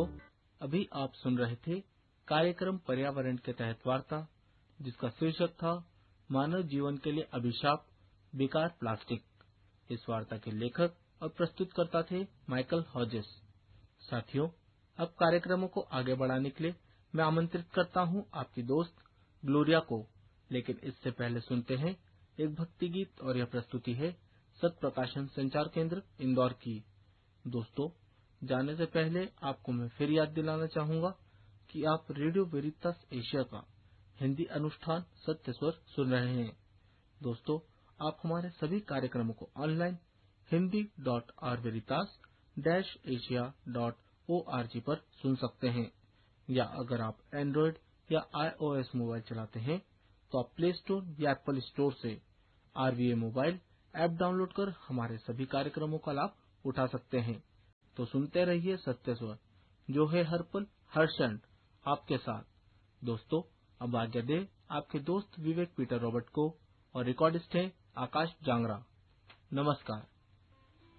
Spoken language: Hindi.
दोस्तों, अभी आप सुन रहे थे कार्यक्रम पर्यावरण के तहत वार्ता, जिसका शीर्षक था मानव जीवन के लिए अभिशाप बेकार प्लास्टिक। इस वार्ता के लेखक और प्रस्तुतकर्ता थे माइकल हॉजेस। साथियों, अब कार्यक्रमों को आगे बढ़ाने के लिए मैं आमंत्रित करता हूं आपकी दोस्त ग्लोरिया को। लेकिन इससे पहले सुनते हैं एक भक्ति गीत, और यह प्रस्तुति है सत प्रकाशन संचार केंद्र इंदौर की। दोस्तों, जाने से पहले आपको मैं फिर याद दिलाना चाहूंगा कि आप रेडियो वेरितास एशिया का हिंदी अनुष्ठान सत्य स्वर सुन रहे हैं। दोस्तों, आप हमारे सभी कार्यक्रमों को ऑनलाइन hindi.rveritas-asia.org पर सुन सकते हैं, या अगर आप एंड्रॉयड या iOS मोबाइल चलाते हैं तो आप प्ले स्टोर या एप्पल स्टोर से RVA मोबाइल ऐप डाउनलोड कर हमारे सभी कार्यक्रमों का लाभ उठा सकते हैं। तो सुनते रहिए सत्य स्वर, जो है हर पल हर क्षण आपके साथ। दोस्तों, अब आज्ञा दे आपके दोस्त विवेक पीटर रॉबर्ट को, और रिकॉर्डिस्ट है आकाश जांगरा। नमस्कार।